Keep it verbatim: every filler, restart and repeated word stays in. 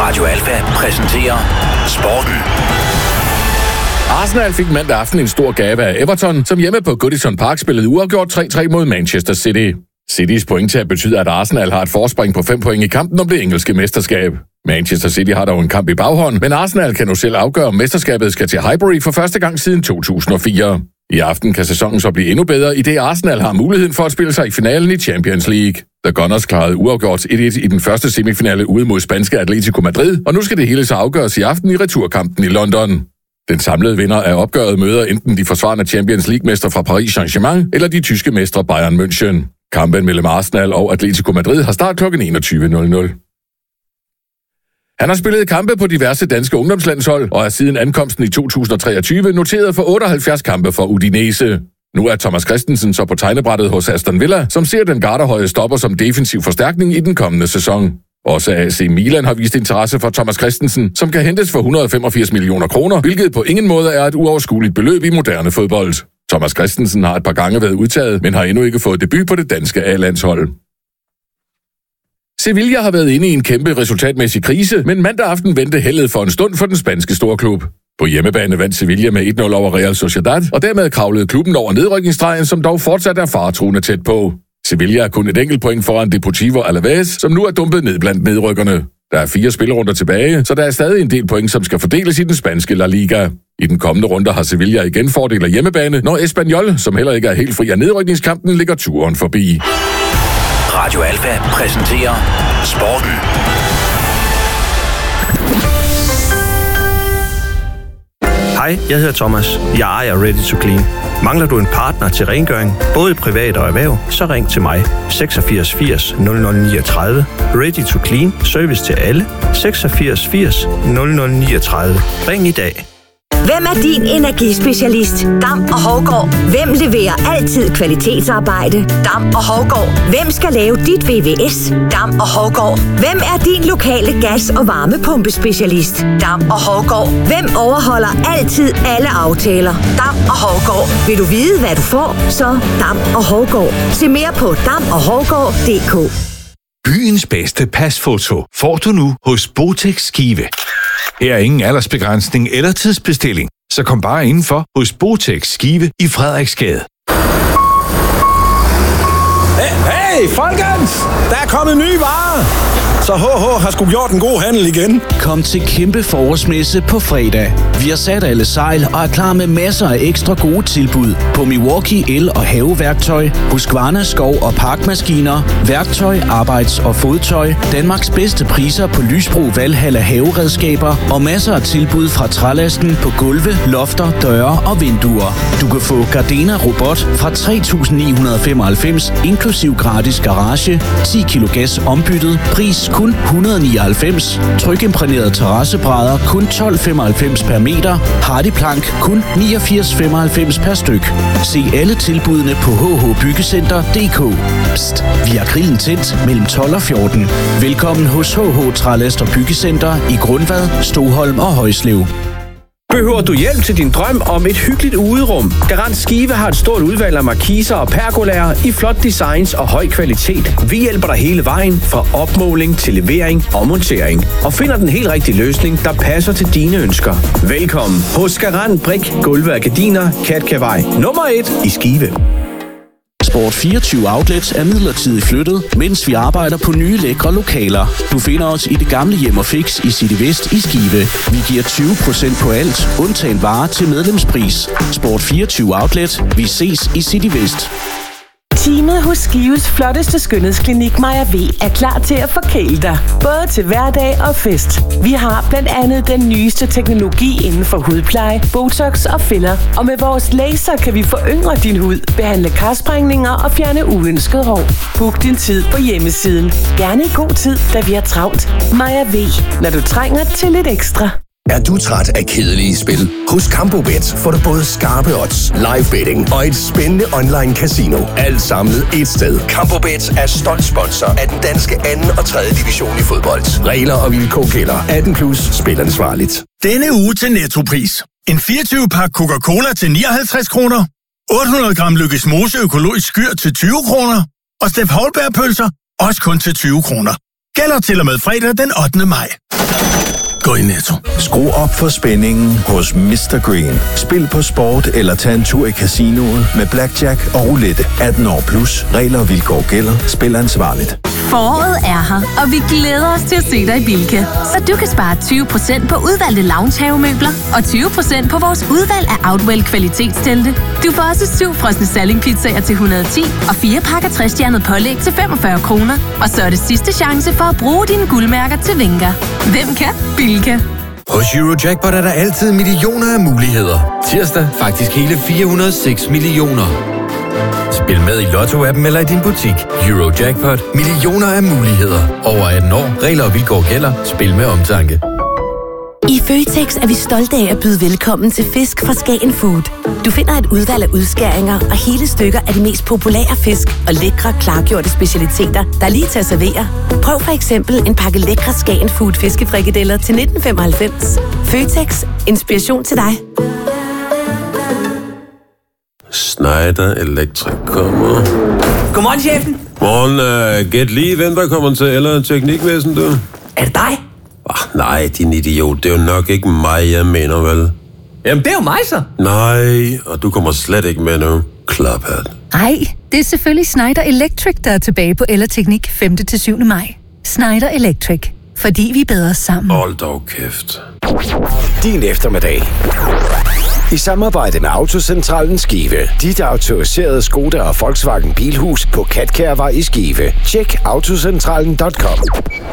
Radio Alfa præsenterer Sporten. Arsenal fik mandag aften en stor gave af Everton, som hjemme på Goodison Park spillede uafgjort tre tre mod Manchester City. Citys pointtab betyder, at Arsenal har et forspring på fem point i kampen om det engelske mesterskab. Manchester City har dog en kamp i baghånd, men Arsenal kan nu selv afgøre, om mesterskabet skal til Highbury for første gang siden to tusind og fire. I aften kan sæsonen så blive endnu bedre, idet Arsenal har muligheden for at spille sig i finalen i Champions League. The Gunners klarede uafgjort et et i den første semifinale ude mod spanske Atletico Madrid, og nu skal det hele så afgøres i aften i returkampen i London. Den samlede vinder af opgøret møder enten de forsvarende Champions League-mestre fra Paris Saint-Germain eller de tyske mestre Bayern München. Kampen mellem Arsenal og Atletico Madrid har start klokken enogtyve nul nul. Han har spillet kampe på diverse danske ungdomslandshold og er siden ankomsten i to tusind og treogtyve noteret for otteoghalvfjerds kampe for Udinese. Nu er Thomas Christensen så på tegnebrættet hos Aston Villa, som ser den gardehøje stopper som defensiv forstærkning i den kommende sæson. Også A C Milan har vist interesse for Thomas Christensen, som kan hentes for et hundrede og femogfirs millioner kroner, hvilket på ingen måde er et uoverskueligt beløb i moderne fodbold. Thomas Christensen har et par gange været udtaget, men har endnu ikke fået debut på det danske A-landshold. Sevilla har været inde i en kæmpe resultatmæssig krise, men mandag aften vendte heldet for en stund for den spanske storklub. På hjemmebane vandt Sevilla med et nul over Real Sociedad, og dermed kravlede klubben over nedrykningsstregen, som dog fortsat er faretruende tæt på. Sevilla er kun et enkelt point foran Deportivo Alaves, som nu er dumpet ned blandt nedrykkerne. Der er fire spillerunder tilbage, så der er stadig en del point, som skal fordeles i den spanske La Liga. I den kommende runde har Sevilla igen fordel af hjemmebane, når Espanyol, som heller ikke er helt fri af nedrykningskampen, ligger turen forbi. Radio Alfa præsenterer Sporten. Hej, jeg hedder Thomas. Jeg ejer Ready to Clean. Mangler du en partner til rengøring, både i privat og erhverv, så ring til mig. seksogfirs firs nul nul niogtredive. Ready to Clean. Service til alle. seksogfirs firs nul nul niogtredive. Ring i dag. Hvem er din energispecialist? Dam og Hovgaard. Hvem leverer altid kvalitetsarbejde? Dam og Hovgaard. Hvem skal lave dit V V S? Dam og Hovgaard. Hvem er din lokale gas- og varmepumpespecialist? Dam og Hovgaard. Hvem overholder altid alle aftaler? Dam og Hovgaard. Vil du vide, hvad du får? Så Dam og Hovgaard. Se mere på dam og hovgaard punktum d k. Byens bedste pasfoto får du nu hos Botex Skive. Her er ingen aldersbegrænsning eller tidsbestilling, så kom bare indenfor hos Botex Skive i Frederiksgade. Hey, hey, folkens! Der er kommet nye varer! Så H H har sgu gjort en god handel igen. Kom til kæmpe forårsmesse på fredag. Vi har sat alle sejl og er klar med masser af ekstra gode tilbud på Milwaukee el- og haveværktøj, Husqvarna skov- og parkmaskiner, værktøj, arbejds- og fodtøj, Danmarks bedste priser på Lysbro Valhalla haveredskaber og masser af tilbud fra trælasten på gulve, lofter, døre og vinduer. Du kan få Gardena Robot fra tre tusind ni hundrede femoghalvfems inklusiv gratis garage, ti kilo gas ombyttet, pris kun et hundrede nioghalvfems, trykimprægnerede terrassebrædder kun tolv femoghalvfems per meter, Hardiplank kun niogfirs femoghalvfems per styk. Se alle tilbudene på h h byggecenter punktum d k. Psst, vi har grillen tændt mellem tolv og fjorten. Velkommen hos H H Trælast og Byggecenter i Grundvad, Stoholm og Højslev. Behøver du hjælp til din drøm om et hyggeligt uderum? Garant Skive har et stort udvalg af markiser og pergolaer i flot designs og høj kvalitet. Vi hjælper dig hele vejen fra opmåling til levering og montering. Og finder den helt rigtige løsning, der passer til dine ønsker. Velkommen hos Garant Brik, Gulve og Gardiner, Katkavej nummer et i Skive. Sport fireogtyve Outlets er midlertidigt flyttet, mens vi arbejder på nye lækre lokaler. Du finder os i det gamle Hjem og Fix i City Vest i Skive. Vi giver tyve procent på alt, undtagen varer til medlemspris. Sport fireogtyve Outlet. Vi ses i City Vest. Teamet hos Skives flotteste skønhedsklinik Maja V er klar til at forkæle dig, både til hverdag og fest. Vi har blandt andet den nyeste teknologi inden for hudpleje, botox og filler. Og med vores laser kan vi foryngre din hud, behandle karsprængninger og fjerne uønsket hår. Book din tid på hjemmesiden. Gerne i god tid, da vi har travlt. Maja V, når du trænger til lidt ekstra. Er du træt af kedelige spil? Hos CampoBet får du både skarpe odds, live betting og et spændende online casino. Alt samlet et sted. CampoBet er stolt sponsor af den danske anden og tredje division i fodbold. Regler og vilkår gælder. atten plus. Spil ansvarligt. Denne uge til Nettopris. En fireogtyve pakke Coca-Cola til nioghalvtreds kroner. otte hundrede gram Lykkes Mose økologisk skyr til tyve kroner. Og Steff Holberg pølser også kun til tyve kroner. Gælder til og med fredag den ottende maj. Gå i Netto. Skru op for spændingen hos mister Green. Spil på sport eller tag en tur i casinoet med blackjack og roulette. atten år plus. Regler og vilkår gælder. Spil ansvarligt. Foråret er her, og vi glæder os til at se dig i Bilka. Så du kan spare tyve procent på udvalgte loungehavemøbler og tyve procent på vores udvalg af Outwell kvalitetstelte. Du får også syv frosne salingpizzaer til et hundrede og ti og fire pakker tre-stjernet pålæg til femogfyrre kroner. Og så er det sidste chance for at bruge dine guldmærker til vinker. Hvem kan? Bilka. Hos Eurojackpot er der altid millioner af muligheder. Tirsdag faktisk hele fire hundrede og seks millioner. Spil med i Lotto-appen eller i din butik. Eurojackpot. Millioner af muligheder. Over atten år. Regler og vilkår gælder. Spil med omtanke. I Føtex er vi stolte af at byde velkommen til fisk fra Skagen Food. Du finder et udvalg af udskæringer og hele stykker af de mest populære fisk og lækre, klargjorte specialiteter, der er lige til at servere. Prøv for eksempel en pakke lækre Skagen Food fiskefrikadeller til nitten femoghalvfems. Føtex. Inspiration til dig. Schneider Electric kommer. Godmorgen, chefen. Morgen, uh, gæt lige, hvem der kommer til eller teknikvæsen, du? Er det dig? Oh, nej, din idiot. Det er jo nok ikke mig, jeg mener vel. Jamen, det er jo mig så. Nej, og du kommer slet ikke med nu. Klaphat. Ej, det er selvfølgelig Schneider Electric, der er tilbage på Ellerteknik femte til syvende maj. Schneider Electric. Fordi vi er bedre sammen. Hold dog kæft. Din eftermiddag. I samarbejde med Autocentralen Skive. Dit autoriserede Skoda og Volkswagen Bilhus på Katkærvej i Skive. Tjek autocentralen punktum com.